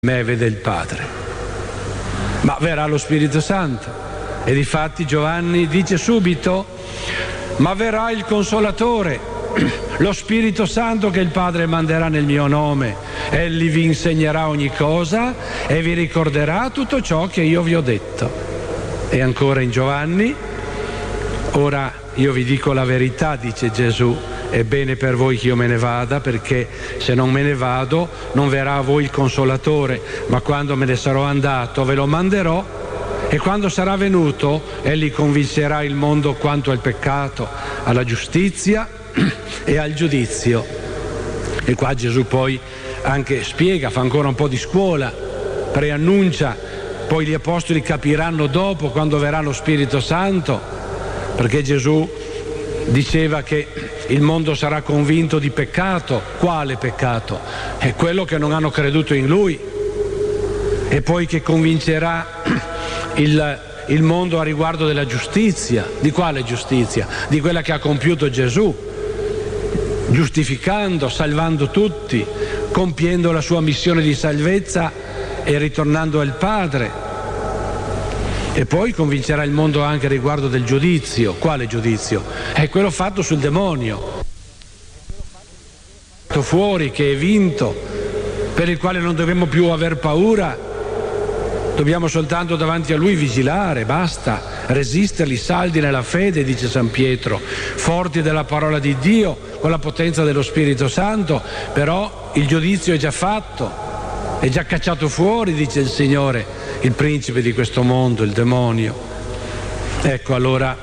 me vede il Padre. Ma verrà lo Spirito Santo. E difatti Giovanni dice subito: ma verrà il Consolatore, lo Spirito Santo che il Padre manderà nel mio nome. Egli vi insegnerà ogni cosa e vi ricorderà tutto ciò che io vi ho detto. E ancora in Giovanni: ora io vi dico la verità, dice Gesù, è bene per voi che io me ne vada, perché se non me ne vado non verrà a voi il Consolatore, ma quando me ne sarò andato ve lo manderò, e quando sarà venuto egli convincerà il mondo quanto al peccato, alla giustizia e al giudizio. E qua Gesù poi anche spiega, fa ancora un po' di scuola, preannuncia, poi gli apostoli capiranno dopo, quando verrà lo Spirito Santo, perché Gesù diceva che il mondo sarà convinto di peccato. Quale peccato? È quello che non hanno creduto in Lui. E poi che convincerà il mondo a riguardo della giustizia. Di quale giustizia? Di quella che ha compiuto Gesù, giustificando, salvando tutti, compiendo la sua missione di salvezza e ritornando al Padre. E poi convincerà il mondo anche riguardo del giudizio. Quale giudizio? È quello fatto sul demonio, fuori, che è vinto, per il quale non dobbiamo più aver paura, dobbiamo soltanto davanti a lui vigilare, basta, resisterli saldi nella fede, dice San Pietro, forti della parola di Dio, con la potenza dello Spirito Santo. Però il giudizio è già fatto, è già cacciato fuori, dice il Signore, il principe di questo mondo, il demonio. Ecco allora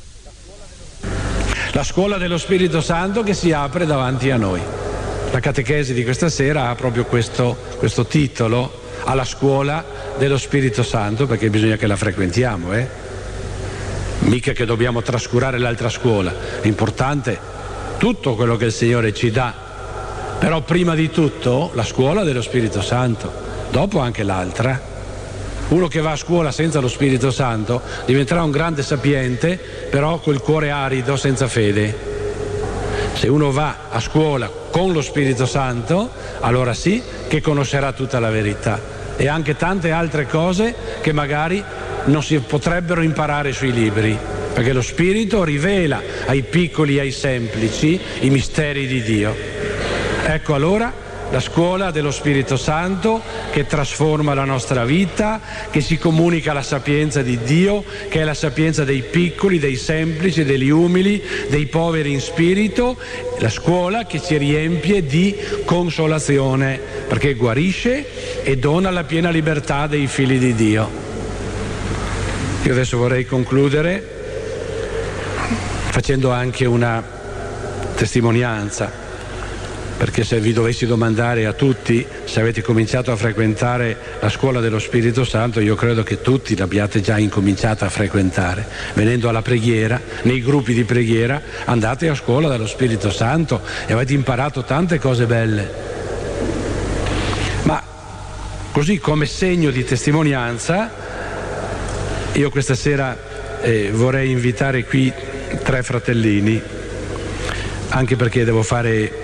la scuola dello Spirito Santo che si apre davanti a noi. La catechesi di questa sera ha proprio questo titolo, alla scuola dello Spirito Santo, perché bisogna che la frequentiamo, mica che dobbiamo trascurare l'altra scuola. L'importante è tutto quello che il Signore ci dà, però prima di tutto la scuola dello Spirito Santo, dopo anche l'altra. Uno che va a scuola senza lo Spirito Santo diventerà un grande sapiente, però col cuore arido, senza fede. Se uno va a scuola con lo Spirito Santo, allora sì che conoscerà tutta la verità e anche tante altre cose che magari non si potrebbero imparare sui libri, perché lo Spirito rivela ai piccoli e ai semplici i misteri di Dio. Ecco allora la scuola dello Spirito Santo che trasforma la nostra vita, che ci comunica la sapienza di Dio, che è la sapienza dei piccoli, dei semplici, degli umili, dei poveri in spirito, la scuola che ci riempie di consolazione, perché guarisce e dona la piena libertà dei figli di Dio. Io adesso vorrei concludere facendo anche una testimonianza, perché se vi dovessi domandare a tutti se avete cominciato a frequentare la scuola dello Spirito Santo, io credo che tutti l'abbiate già incominciata a frequentare. Venendo alla preghiera, nei gruppi di preghiera, andate a scuola dello Spirito Santo e avete imparato tante cose belle. Ma così, come segno di testimonianza, io questa sera vorrei invitare qui 3 fratellini, anche perché devo fare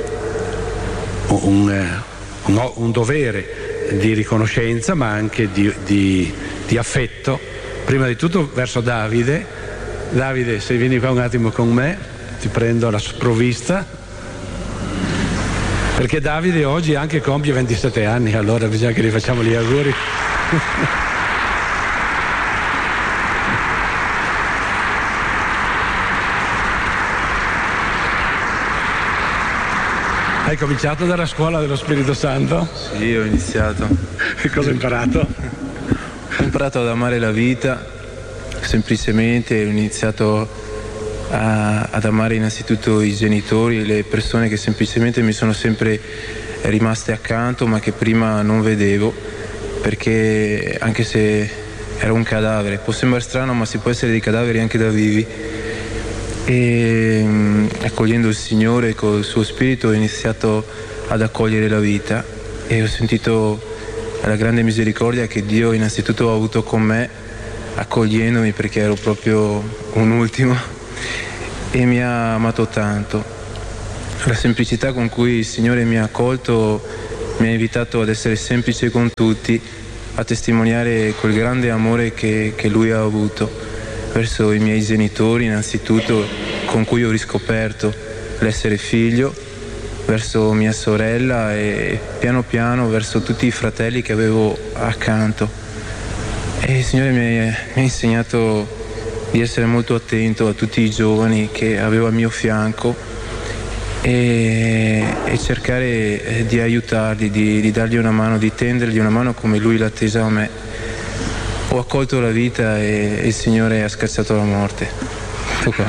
un dovere di riconoscenza, ma anche di affetto, prima di tutto verso Davide. Davide, se vieni qua un attimo con me, ti prendo alla sprovvista, perché Davide oggi anche compie 27 anni, allora bisogna che gli facciamo gli auguri. Hai cominciato dalla scuola dello Spirito Santo? Sì, ho iniziato. E cosa hai imparato? Ho imparato ad amare la vita, semplicemente. Ho iniziato ad amare innanzitutto i genitori, le persone che semplicemente mi sono sempre rimaste accanto, ma che prima non vedevo, perché anche se ero un cadavere, può sembrare strano, ma si può essere dei cadaveri anche da vivi. E accogliendo il Signore col suo Spirito ho iniziato ad accogliere la vita e ho sentito la grande misericordia che Dio innanzitutto ha avuto con me, accogliendomi perché ero proprio un ultimo, e mi ha amato tanto. La semplicità con cui il Signore mi ha accolto mi ha invitato ad essere semplice con tutti, a testimoniare quel grande amore che Lui ha avuto verso i miei genitori innanzitutto, con cui ho riscoperto l'essere figlio, verso mia sorella e piano piano verso tutti i fratelli che avevo accanto. E il Signore mi ha insegnato di essere molto attento a tutti i giovani che avevo al mio fianco e cercare di aiutarli, di dargli una mano, di tendergli una mano come Lui l'ha tesa a me. Ho accolto la vita e il Signore ha scacciato la morte. Tutto qua.